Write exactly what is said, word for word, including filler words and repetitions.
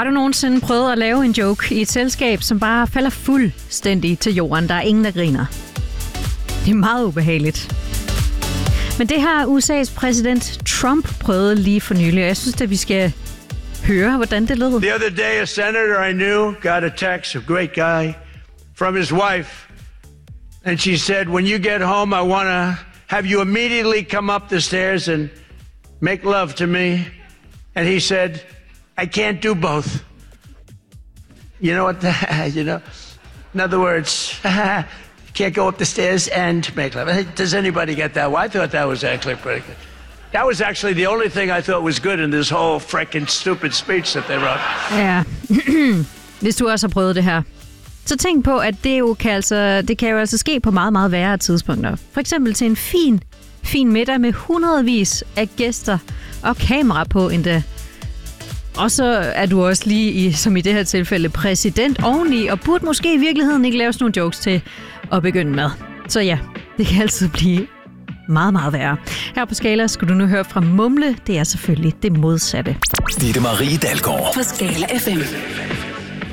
du nogensinde prøvet at lave en joke i et selskab, som bare falder fuldstændig til jorden? Der er ingen, der griner. Det er meget ubehageligt. Men det har U S A's præsident Trump prøvet lige for nylig, og jeg synes, at vi skal høre, hvordan det lød. The other day, a senator I knew got a text, a great guy, from his wife. And she said, when you get home, I want to have you immediately come up the stairs and make love to me. And he said, I can't do both. You know what? The, you know, in other words, can't go up the stairs and make love. Does anybody get that? Well, I thought that was actually pretty good. That was actually the only thing I thought was good in this whole freaking stupid speech that they wrote. Ja, hvis du også har prøvet det her, så tænk på, at det jo kan, altså, det kan jo altså ske på meget, meget værre tidspunkter. For eksempel til en fin, fin middag med hundredvis af gæster og kamera på endda. Og så er du også lige, i, som i det her tilfælde, præsident oveni, og burde måske i virkeligheden ikke lave sådan nogle jokes til at begynde med. Så ja, det kan altid blive meget, meget værre. Her på Skala skal du nu høre fra Mumle. Det er selvfølgelig det modsatte. Ditte Marie Dalgaard på Skala F M.